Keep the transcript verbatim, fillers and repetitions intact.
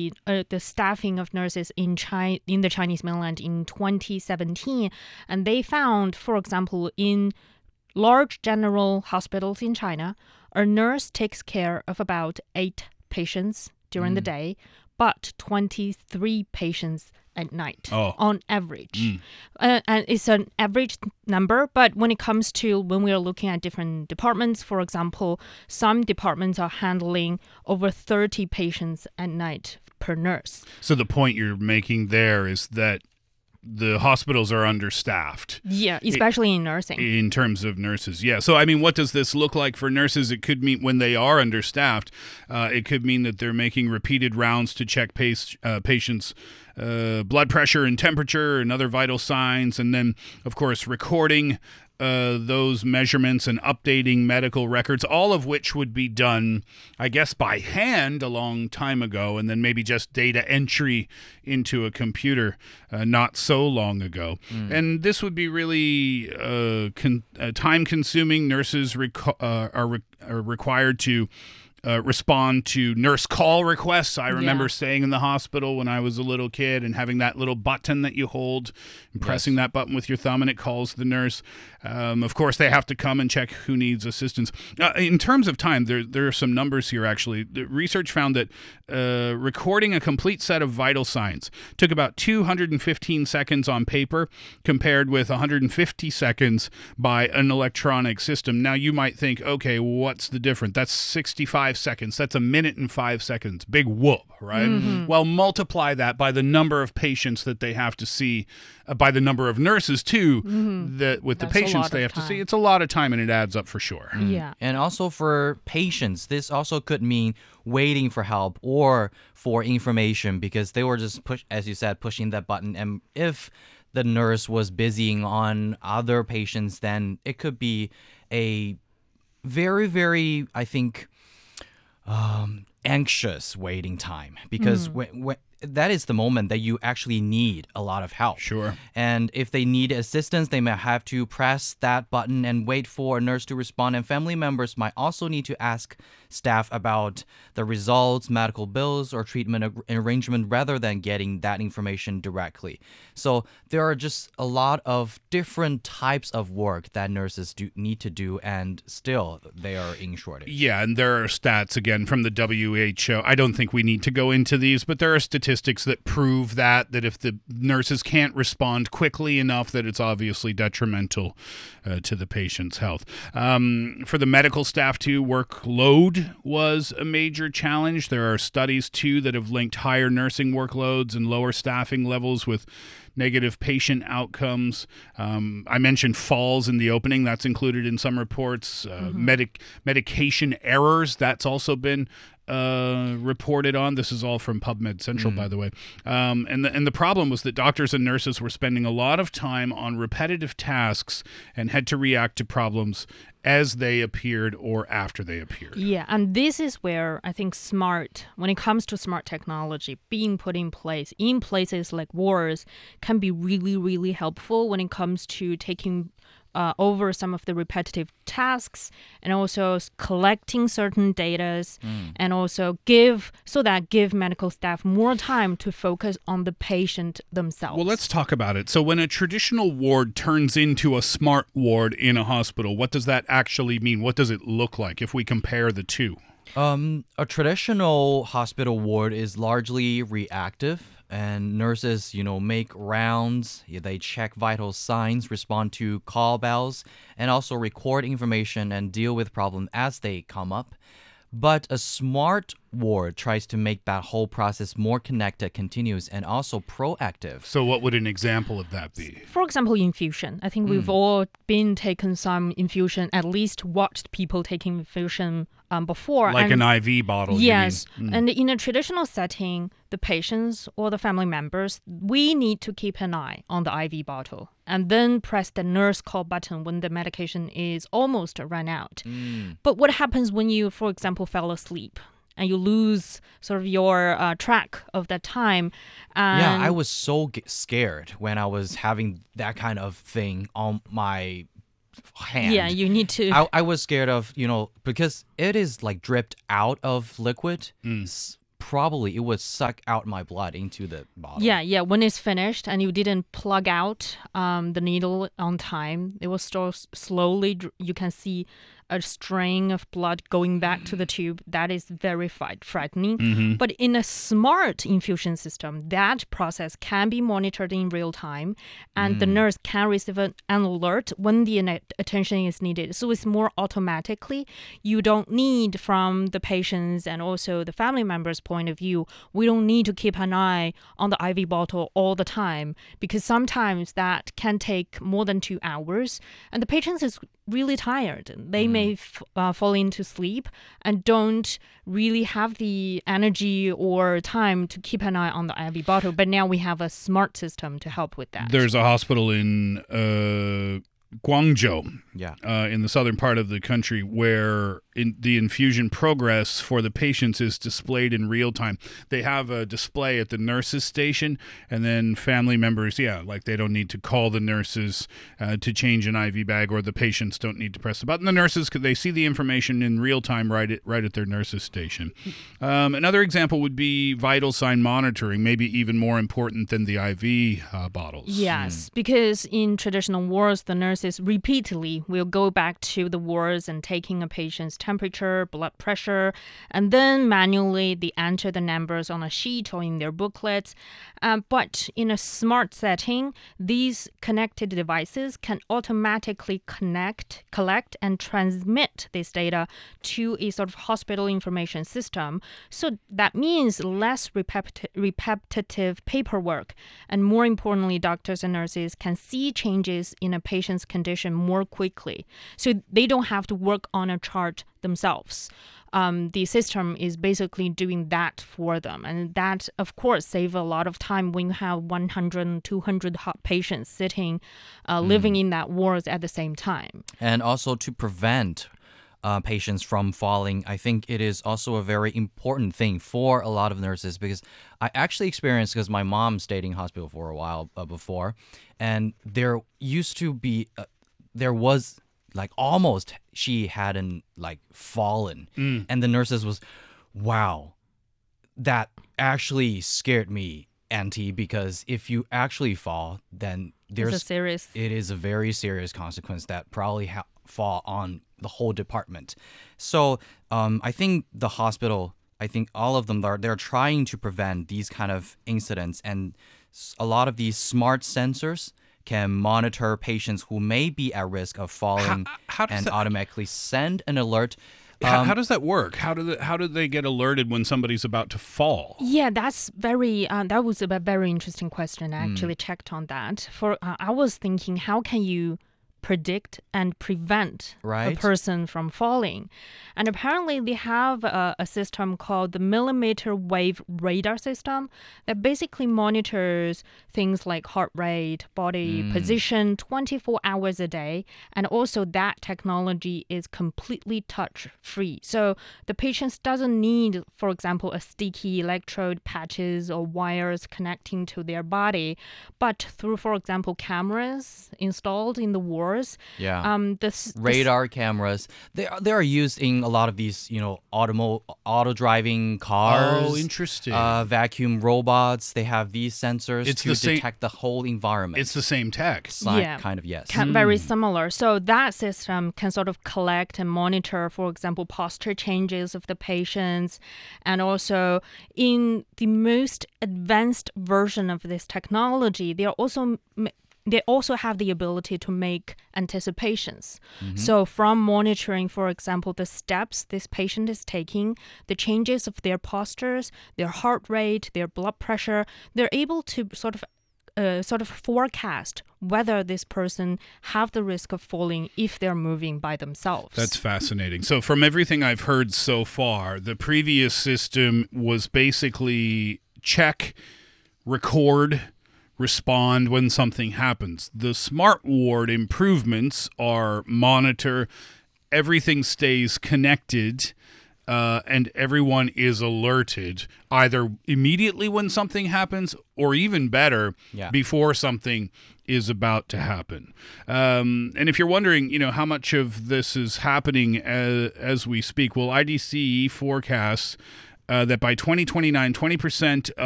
the uh, the staffing of nurses in China, in the Chinese mainland in twenty seventeen, and they found, for example, in large general hospitals in China, a nurse takes care of about eight patients during mm. the day, but twenty-three patients at night oh. on average. Mm. Uh, and it's an average number, but when it comes to when we are looking at different departments, for example, some departments are handling over thirty patients at night per nurse. So the point you're making there is that the hospitals are understaffed. Yeah, especially in nursing. In terms of nurses, yeah. So, I mean, what does this look like for nurses? It could mean when they are understaffed, uh, it could mean that they're making repeated rounds to check pace, uh, patients' uh, blood pressure and temperature and other vital signs, and then, of course, recording Uh, those measurements and updating medical records, all of which would be done, I guess, by hand a long time ago, and then maybe just data entry into a computer uh, not so long ago. Mm. And this would be really uh, con- uh, time-consuming. Nurses reco- uh, are, re- are required to Uh, respond to nurse call requests. I remember yeah. staying in the hospital when I was a little kid and having that little button that you hold and pressing yes. that button with your thumb and it calls the nurse. Um, of course, they have to come and check who needs assistance. Uh, in terms of time, there, there are some numbers here, actually. The research found that uh, recording a complete set of vital signs took about two hundred fifteen seconds on paper compared with one hundred fifty seconds by an electronic system. Now, you might think, okay, what's the difference? That's sixty-five seconds. That's a minute and five seconds. Big whoop, right? Mm-hmm. Well, multiply that by the number of patients that they have to see, uh, by the number of nurses, too, mm-hmm. that with That's the patients they have time. to see. It's a lot of time, and it adds up for sure. Mm. Yeah. And also for patients, this also could mean waiting for help or for information because they were just, push, as you said, pushing that button. And if the nurse was busying on other patients, then it could be a very, very, I think, um, anxious waiting time because mm. when, when, that is the moment that you actually need a lot of help. Sure. And if they need assistance, they might have to press that button and wait for a nurse to respond. And family members might also need to ask staff about the results, medical bills, or treatment arrangement rather than getting that information directly. So there are just a lot of different types of work that nurses do need to do, and still they are in shortage. Yeah, and there are stats, again, from the W H O. I don't think we need to go into these, but there are statistics that prove that, that if the nurses can't respond quickly enough, that it's obviously detrimental uh, to the patient's health. Um, for the medical staff, too, workload was a major challenge. There are studies, too, that have linked higher nursing workloads and lower staffing levels with negative patient outcomes. Um, I mentioned falls in the opening. That's included in some reports. Uh, mm-hmm. medic medication errors, that's also been uh, reported on. This is all from PubMed Central, mm. by the way. Um, and, the, and the problem was that doctors and nurses were spending a lot of time on repetitive tasks and had to react to problems as they appeared or after they appeared. Yeah, and this is where I think smart, when it comes to smart technology being put in place in places like wards, can be really, really helpful when it comes to taking uh, over some of the repetitive tasks and also collecting certain data mm. and also give, so that give medical staff more time to focus on the patient themselves. Well, let's talk about it. So when a traditional ward turns into a smart ward in a hospital, what does that actually mean? What does it look like if we compare the two? Um, a traditional hospital ward is largely reactive, and nurses, you know, make rounds, they check vital signs, respond to call bells, and also record information and deal with problems as they come up. But a smart ward tries to make that whole process more connected, continuous, and also proactive. So what would an example of that be? For example, infusion. I think we've mm. all been taken some infusion, at least watched people taking infusion um, before. Like and an I V bottle, yes. you mean? Mm. And in a traditional setting, the patients or the family members, we need to keep an eye on the I V bottle and then press the nurse call button when the medication is almost run out. Mm. But what happens when you, for example, fell asleep and you lose sort of your uh, track of that time? And yeah, I was so g- scared when I was having that kind of thing on my hand. Yeah, you need to. I, I was scared of, you know, because it is like dripped out of liquid. Mm. probably it would suck out my blood into the bottle. Yeah, yeah. When it's finished and you didn't plug out um, the needle on time, it will still s- slowly, dr- you can see a string of blood going back to the tube. That is very fright- frightening. Mm-hmm. But in a smart infusion system, that process can be monitored in real time, and the nurse can receive an, an alert when the ana- attention is needed. So it's more automatically. You don't need, from the patient's and also the family member's point of view, we don't need to keep an eye on the I V bottle all the time, because sometimes that can take more than two hours, and the patient is really tired. They may f- uh, fall into sleep and don't really have the energy or time to keep an eye on the I V bottle. But now we have a smart system to help with that. There's a hospital in uh, Guangzhou, Yeah. uh, in the southern part of the country, where in the infusion progress for the patients is displayed in real time. They have a display at the nurses' station, and then family members, yeah, like they don't need to call the nurses uh, to change an I V bag, or the patients don't need to press the button. The nurses, they see the information in real time right at, right at their nurses' station. Um, another example would be vital sign monitoring, maybe even more important than the I V uh, bottles. Yes, because in traditional wards, the nurses repeatedly will go back to the wards and taking a patient's temperature, blood pressure, and then manually they enter the numbers on a sheet or in their booklets. Um, but in a smart setting, these connected devices can automatically connect, collect, and transmit this data to a sort of hospital information system. So that means less repeti- repetitive paperwork, and more importantly, doctors and nurses can see changes in a patient's condition more quickly. So they don't have to work on a chart themselves. Um, the system is basically doing that for them. And that, of course, saves a lot of time when you have one hundred, two hundred hot patients sitting, uh, living in that wards at the same time. And also to prevent uh, patients from falling, I think it is also a very important thing for a lot of nurses, because I actually experienced, because my mom stayed in hospital for a while uh, before, and there used to be, uh, there was like almost she hadn't like fallen, Mm. and the nurses was, wow, that actually scared me, Auntie, because if you actually fall, then there's It's a serious. it is a very serious consequence that probably ha- fall on the whole department. So um, I think the hospital, I think all of them are they're trying to prevent these kind of incidents, and s- a lot of these smart sensors can monitor patients who may be at risk of falling How- how does and that- automatically send an alert. How, Um, how does that work? How do the, how do they get alerted when somebody's about to fall? Yeah, that's very. Uh, that was a very interesting question. I actually Hmm. checked on that. For uh, I was thinking, how can you predict and prevent a Right. person from falling? And apparently, they have a, a system called the millimeter wave radar system that basically monitors things like heart rate, body position, twenty-four hours a day, and also that technology is completely touch free. So the patient doesn't need, for example, a sticky electrode patches or wires connecting to their body, but through, for example, cameras installed in the wards. Yeah. Um, the, s- the s- Radar cameras, they are, they are used in a lot of these, you know, automo- auto driving cars. Oh, interesting. Uh, vacuum robots. They have these sensors It's to the same- detect the whole environment. It's the same tech. Si- Yeah. kind of, yes. Ca- very similar. So that system can sort of collect and monitor, for example, posture changes of the patients. And also in the most advanced version of this technology, they are also m- they also have the ability to make anticipations. So from monitoring, for example, the steps this patient is taking, the changes of their postures, their heart rate, their blood pressure, they're able to sort of uh, sort of forecast whether this person have the risk of falling if they're moving by themselves. That's fascinating. So from everything I've heard so far, the previous system was basically check, record, respond when something happens. The smart ward improvements are monitor, everything stays connected, uh, and everyone is alerted either immediately when something happens, or even better, Yeah. before something is about to happen. Um, and if you're wondering, you know, how much of this is happening as, as we speak, well, I D C forecasts uh, that by twenty twenty-nine, twenty percent